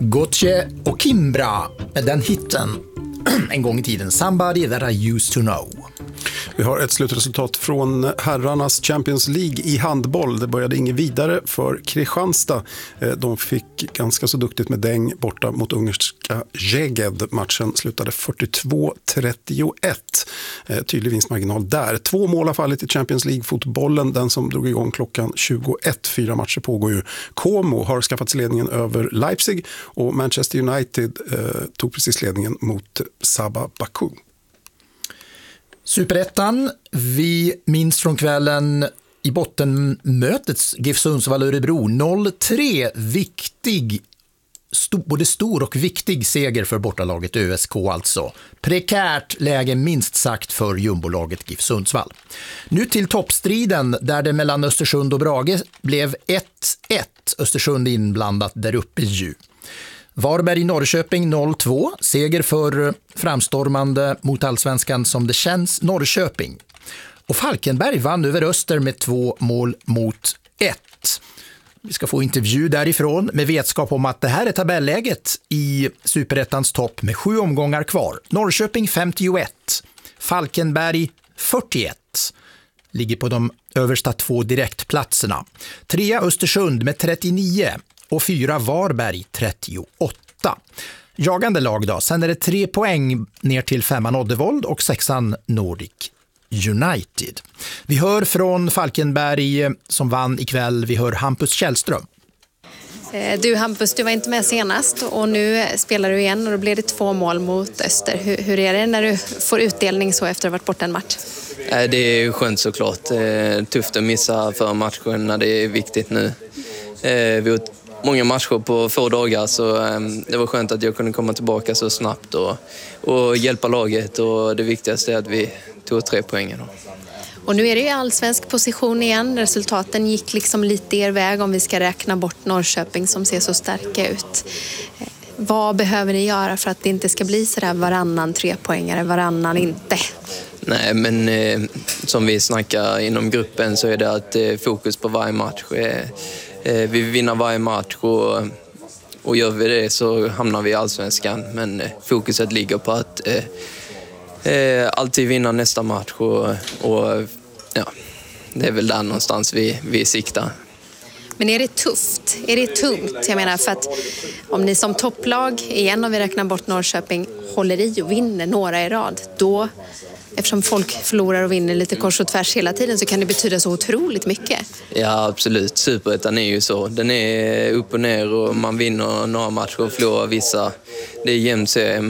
Gotye och Kimbra med den hitten en gång i tiden, Somebody That I Used To Know. Vi har ett slutresultat från herrarnas Champions League i handboll. Det började inget vidare för Kristianstad. De fick ganska så duktigt med däng borta mot ungerska Szeged. Matchen slutade 42-31. Tydlig vinstmarginal där. 2 mål har fallit i Champions League-fotbollen. Den som drog igång klockan 21. 4 matcher pågår ju. Como har skaffat sig ledningen över Leipzig och Manchester United tog precis ledningen mot Sabah Baku. Superettan, vi minns från kvällen i bottenmötets GIF Sundsvall-Örebro 0-3, viktig, både stor och viktig seger för bortalaget ÖSK alltså. Prekärt läge minst sagt för jumbolaget GIF Sundsvall. Nu till toppstriden där det mellan Östersund och Brage blev 1-1. Östersund inblandat där uppe ju. Varberg i Norrköping 0-2, seger för framstormande mot allsvenskan som det känns Norrköping. Och Falkenberg vann över Öster med 2-1. Vi ska få intervju därifrån med vetskap om att det här är tabelläget i Superettans topp med 7 omgångar kvar. Norrköping 51, Falkenberg 41. Ligger på de översta 2 direktplatserna. 3 Östersund med 39. Och 4 Varberg 38. Jagande lag då. Sen är det 3 poäng ner till 5 Oddevold och 6 Nordic United. Vi hör från Falkenberg som vann ikväll. Vi hör Hampus Källström. Du Hampus, du var inte med senast och nu spelar du igen och då blir det 2 mål mot Öster. Hur är det när du får utdelning så efter att ha varit borta en match? Det är skönt såklart. Tufft att missa för matchen när det är viktigt nu. Vi har många matcher på få dagar så det var skönt att jag kunde komma tillbaka så snabbt och hjälpa laget och det viktigaste är att vi tog 3 poäng. Och nu är det ju allsvensk position igen. Resultaten gick liksom lite er väg om vi ska räkna bort Norrköping som ser så starka ut. Vad behöver ni göra för att det inte ska bli så där varannan 3-poängare, varannan inte? Nej, men som vi snackar inom gruppen så är det att fokus på varje match. Vi vill vinna varje match och gör vi det så hamnar vi i allsvenskan. Men fokuset ligger på att alltid vinna nästa match och ja, det är väl där någonstans vi siktar. Men är det tufft? Är det tungt? Jag menar för att om ni som topplag, igen om vi räknar bort Norrköping, håller i och vinner några i rad, då, eftersom folk förlorar och vinner lite kors och tvärs hela tiden så kan det betyda så otroligt mycket. Ja, absolut. Superettan är ju så. Den är upp och ner och man vinner några matcher och förlorar vissa. Det är jämnt serie,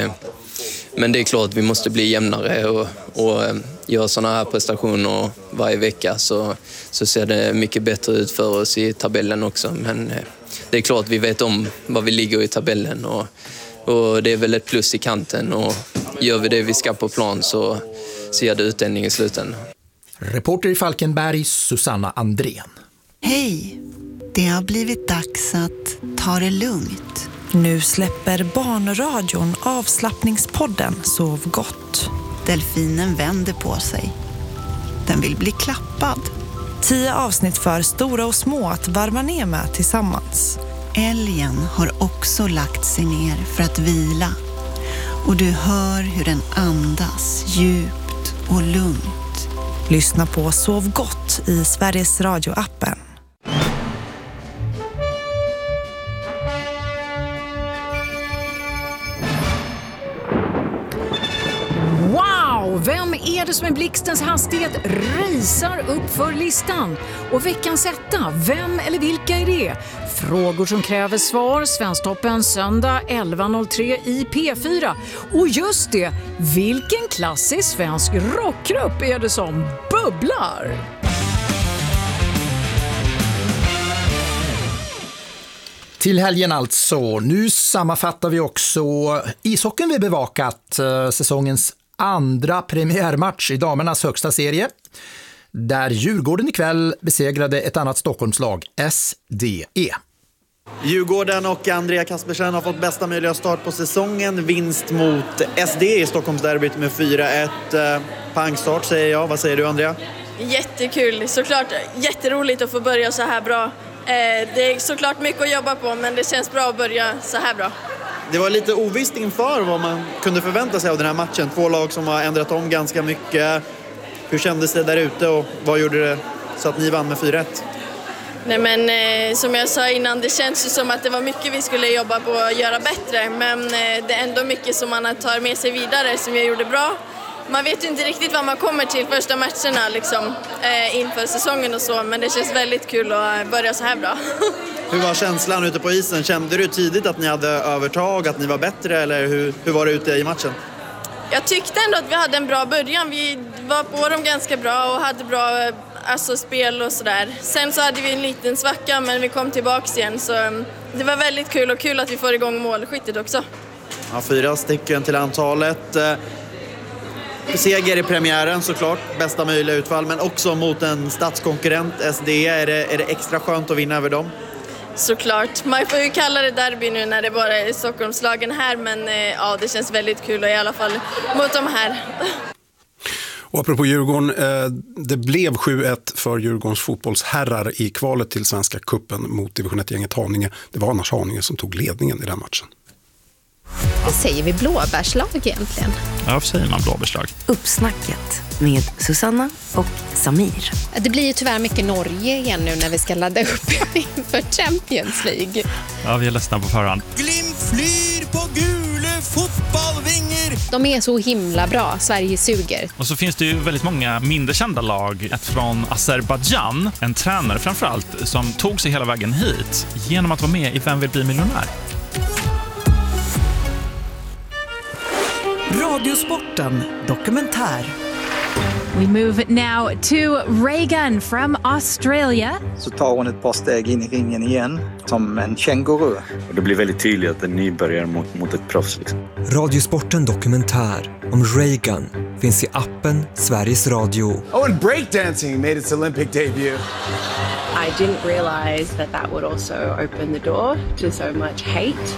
men det är klart att vi måste bli jämnare och göra sådana här prestationer varje vecka så ser det mycket bättre ut för oss i tabellen också. Men det är klart att vi vet om vad vi ligger i tabellen och det är väl ett plus i kanten och gör vi det vi ska på plan så ser det utdelning i slutändan. Reporter i Falkenberg, Susanna Andrén. Hej, det har blivit dags att ta det lugnt. Nu släpper barnradion avslappningspodden Sov gott. Delfinen vänder på sig. Den vill bli klappad. 10 avsnitt för stora och små att varva ner med tillsammans. Älgen har också lagt sig ner för att vila. Och du hör hur den andas djupt och lugnt. Lyssna på Sov gott i Sveriges Radio-appen. Vem är det som i blixtens hastighet racear upp för listan? Och veckans etta, vem eller vilka är det? Frågor som kräver svar, Svensktoppen söndag 11.03 i P4. Och just det, vilken klassisk svensk rockgrupp är det som bubblar? Till helgen alltså. Nu sammanfattar vi också ishockeyn vi bevakat, säsongens andra premiärmatch i damernas högsta serie där Djurgården ikväll besegrade ett annat Stockholmslag, SDE. Djurgården och Andrea Kaspersen har fått bästa möjliga start på säsongen. Vinst mot SDE i Stockholmsderbyt med 4-1. Pangstart säger jag. Vad säger du, Andrea? Jättekul. Såklart jätteroligt att få börja så här bra Det är såklart mycket att jobba på, men det känns bra att börja så här bra. Det var lite ovisst inför vad man kunde förvänta sig av den här matchen. 2 lag som har ändrat om ganska mycket. Hur kändes det där ute och vad gjorde det så att ni vann med 4-1? Nej, men som jag sa innan, det känns ju som att det var mycket vi skulle jobba på att göra bättre. Men det är ändå mycket som man tar med sig vidare som jag gjorde bra. Man vet ju inte riktigt vad man kommer till första matcherna liksom, inför säsongen och så. Men det känns väldigt kul att börja så här bra. Hur var känslan ute på isen? Kände du tidigt att ni hade övertag, att ni var bättre? Eller hur var det ute i matchen? Jag tyckte ändå att vi hade en bra början. Vi var på dem ganska bra och hade bra spel och sådär. Sen så hade vi en liten svacka, men vi kom tillbaka igen. Så det var väldigt kul och kul att vi får igång målskyttet också. Ja, 4 stycken till antalet. Seger i premiären såklart, bästa möjliga utfall. Men också mot en statskonkurrent, SD. Är det extra skönt att vinna över dem? Såklart. Man får ju kalla det derby nu när det bara är Stockholmslagen här. Men ja, det känns väldigt kul och i alla fall mot de här. Och apropå Djurgården, det blev 7-1 för Djurgårdens fotbollsherrar i kvalet till Svenska cupen mot division 1-gänget Haninge. Det var annars Haninge som tog ledningen i den matchen. Det säger vi blåbärslag egentligen. Ja, varför säger man blåbärslag? Uppsnacket med Susanna och Samir. Det blir ju tyvärr mycket Norge igen nu när vi ska ladda upp inför Champions League. Ja, vi är ledsna på förhand. Glimt flyr på gule fotbollvinger. De är så himla bra, Sverige suger. Och så finns det ju väldigt många mindre kända lag. Ett från Azerbaijan, en tränare framförallt, som tog sig hela vägen hit genom att vara med i Vem vill bli miljonär? Radiosporten dokumentär. We move now to Reagan from Australia. Så tar hon ett par steg in i ringen igen, som en känguru. Och det blir väldigt tydligt att en nybörjare mot ett proffs. Liksom. Radiosporten dokumentär om Reagan finns i appen Sveriges Radio. Oh, and breakdancing made its Olympic debut. I didn't realize that would also open the door to so much hate.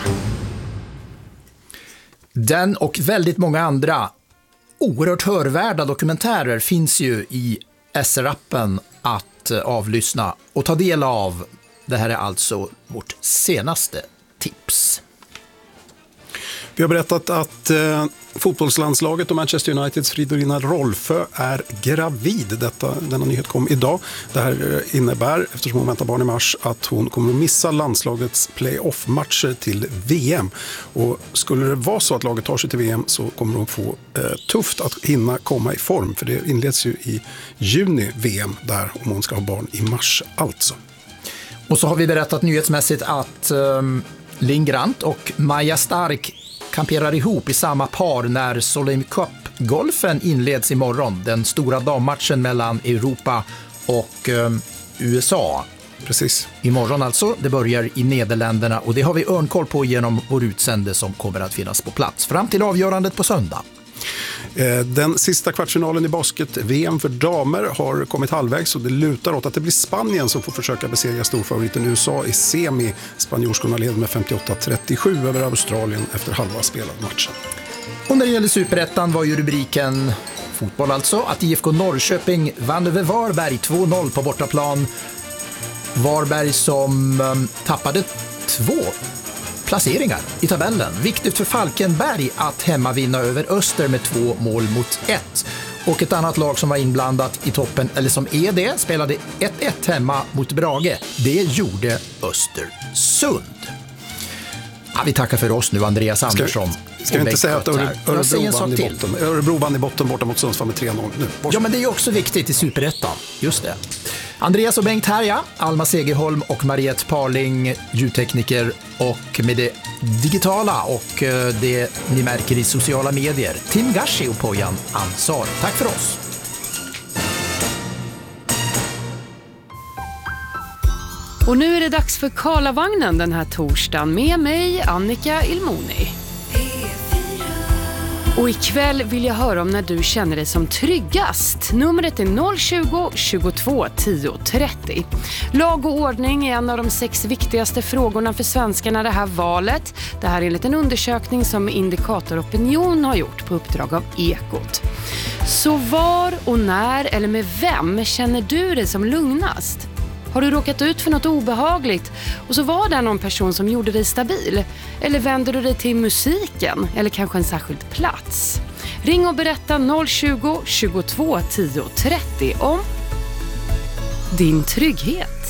Den och väldigt många andra oerhört hörvärda dokumentärer finns ju i SR-appen att avlyssna och ta del av. Det här är alltså vårt senaste tips. Vi har berättat att fotbollslandslaget och Manchester Uniteds Fridolina Rolfö är gravid. Denna nyhet kom idag. Det här innebär, eftersom hon väntar barn i mars, att hon kommer att missa landslagets playoff-matcher till VM. Och skulle det vara så att laget tar sig till VM så kommer hon få tufft att hinna komma i form. För det inleds ju i juni VM där, om hon ska ha barn i mars alltså. Och så har vi berättat nyhetsmässigt att Linn Grant och Maja Stark kamperar ihop i samma par när Solheim Cup-golfen inleds imorgon. Den stora dammatchen mellan Europa och USA. Precis. Imorgon alltså. Det börjar i Nederländerna och det har vi örnkoll på genom vår utsände som kommer att finnas på plats fram till avgörandet på söndag. Den sista kvartsfinalen i basket-VM för damer har kommit halvvägs och det lutar åt att det blir Spanien som får försöka besegra storfavoriten USA i semi. Spanjorskorna leder med 58-37 över Australien efter halva spelad matchen. Och när det gäller Superettan var ju rubriken fotboll alltså att IFK Norrköping vann över Varberg 2-0 på bortaplan. Varberg som tappade 2 placeringar i tabellen. Viktigt för Falkenberg att hemma vinna över Öster med 2-1. Och ett annat lag som var inblandat i toppen, eller som är det, spelade 1-1 hemma mot Brage. Det gjorde Östersund. Ja, vi tackar för oss nu, Andreas Andersson. Ska vi inte säga att Örebro vann i botten borta mot Sundsvall med 3-0 nu? Ja, men det är ju också viktigt i Superettan. Just det. Andreas och Bengt här, ja. Alma Segerholm och Mariette Parling, ljudtekniker, och med det digitala och det ni märker i sociala medier, Tim Gashi och Pojan Ansar. Tack för oss. Och nu är det dags för Karlavagnen den här torsdagen med mig, Annika Ilmoni. Och ikväll vill jag höra om när du känner dig som tryggast. Numret är 020 22 10 30. Lag och ordning är en av de 6 viktigaste frågorna för svenskarna det här valet. Det här är enligt en undersökning som Indikator Opinion har gjort på uppdrag av Ekot. Så var och när eller med vem känner du dig som lugnast? Har du råkat ut för något obehagligt och så var det någon person som gjorde dig stabil? Eller vänder du dig till musiken eller kanske en särskild plats? Ring och berätta 020 22 10 30 om din trygghet.